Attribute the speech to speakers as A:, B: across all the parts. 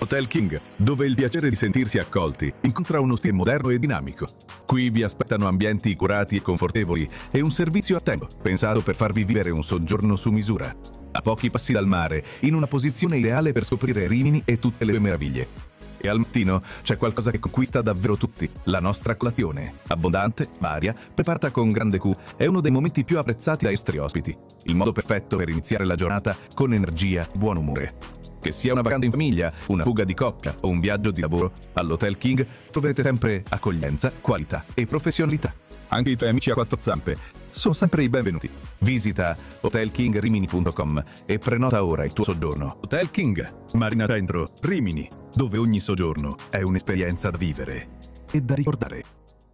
A: Hotel King, dove il piacere di sentirsi accolti incontra uno stile moderno e dinamico. Qui vi aspettano ambienti curati e confortevoli e un servizio a tempo, pensato per farvi vivere un soggiorno su misura. A pochi passi dal mare, in una posizione ideale per scoprire Rimini e tutte le sue meraviglie. E al mattino c'è qualcosa che conquista davvero tutti, la nostra colazione. Abbondante, varia, preparata con grande Q, è uno dei momenti più apprezzati dai nostri ospiti. Il modo perfetto per iniziare la giornata con energia e buon umore. Che sia una vacanza in famiglia, una fuga di coppia o un viaggio di lavoro, all'Hotel King troverete sempre accoglienza, qualità e professionalità. Anche i tuoi amici a quattro zampe sono sempre i benvenuti. Visita hotelkingrimini.com e prenota ora il tuo soggiorno. Hotel King, Marina Centro, Rimini, dove ogni soggiorno è un'esperienza da vivere e da ricordare.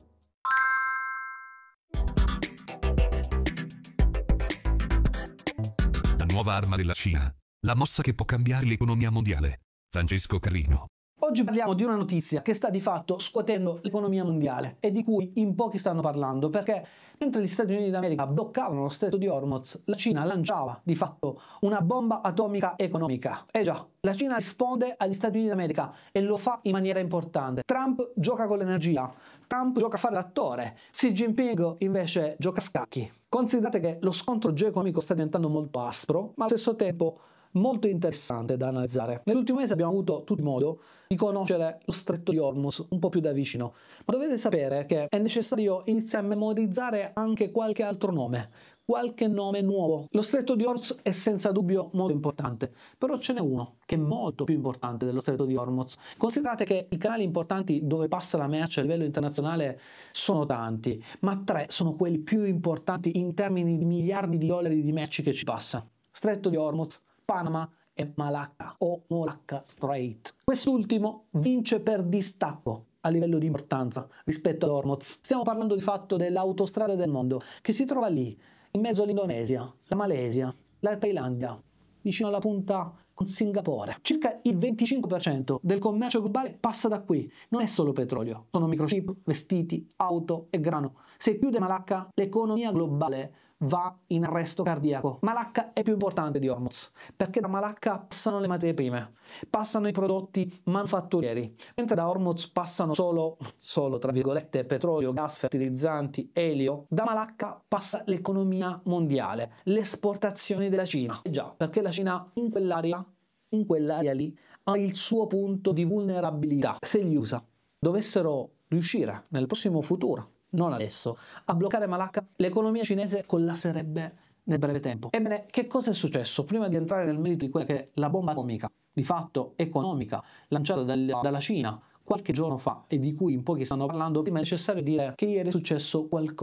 B: La nuova arma della Cina. La mossa che può cambiare l'economia mondiale. Francesco Carrino.
C: Oggi parliamo di una notizia che sta di fatto scuotendo l'economia mondiale e di cui in pochi stanno parlando, perché mentre gli Stati Uniti d'America bloccavano lo stretto di Hormuz, la Cina lanciava di fatto una bomba atomica economica. E già, la Cina risponde agli Stati Uniti d'America e lo fa in maniera importante. Trump gioca con l'energia, Trump gioca a fare l'attore, Xi Jinping invece gioca a scacchi. Considerate che lo scontro geoeconomico sta diventando molto aspro, ma allo stesso tempo molto interessante da analizzare. Nell'ultimo mese abbiamo avuto tutti modo di conoscere lo stretto di Hormuz un po' più da vicino, ma dovete sapere che è necessario iniziare a memorizzare anche qualche altro nome, qualche nome nuovo. Lo stretto di Hormuz è senza dubbio molto importante, però ce n'è uno che è molto più importante dello stretto di Hormuz. Considerate che i canali importanti dove passa la merce a livello internazionale sono tanti, ma tre sono quelli più importanti in termini di miliardi di dollari di merci che ci passa. Stretto di Hormuz, Panama e Malacca o Malacca Strait. Quest'ultimo vince per distacco a livello di importanza rispetto ad Hormuz. Stiamo parlando di fatto dell'autostrada del mondo che si trova lì, in mezzo all'Indonesia, la Malesia, la Thailandia, vicino alla punta con Singapore. Circa il 25% del commercio globale passa da qui. Non è solo petrolio, sono microchip, vestiti, auto e grano. Se chiude Malacca, l'economia globale va in arresto cardiaco. Malacca è più importante di Hormuz, perché da Malacca passano le materie prime, passano i prodotti manufatturieri, mentre da Hormuz passano solo tra virgolette, petrolio, gas, fertilizzanti, elio. Da Malacca passa l'economia mondiale, le esportazioni della Cina. E già, perché la Cina in quell'area lì, ha il suo punto di vulnerabilità. Se gli USA dovessero riuscire nel prossimo futuro, non adesso, a bloccare Malacca, l'economia cinese collasserebbe nel breve tempo. Ebbene, che cosa è successo? Prima di entrare nel merito di quella che è la bomba atomica, di fatto economica, lanciata dalla Cina qualche giorno fa e di cui in pochi stanno parlando, prima è necessario dire che ieri è successo qualcosa